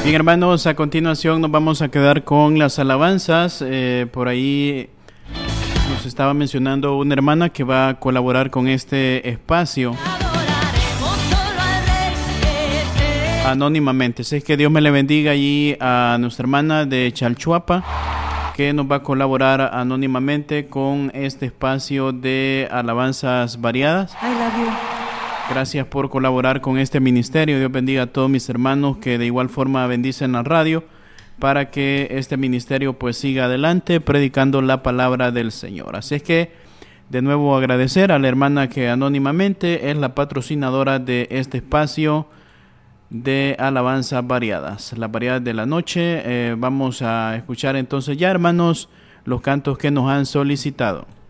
Bien, hermanos, a continuación nos vamos a quedar con las alabanzas. Por ahí nos estaba mencionando una hermana que va a colaborar con este espacio anónimamente. Así es que Dios me le bendiga allí a nuestra hermana de Chalchuapa, que nos va a colaborar anónimamente con este espacio de alabanzas variadas. I love you. Gracias por colaborar con este ministerio. Dios bendiga a todos mis hermanos que de igual forma bendicen la radio para que este ministerio pues siga adelante predicando la palabra del Señor. Así es que de nuevo agradecer a la hermana que anónimamente es la patrocinadora de este espacio de alabanzas variadas, las variedades de la noche. Vamos a escuchar entonces ya, hermanos, los cantos que nos han solicitado.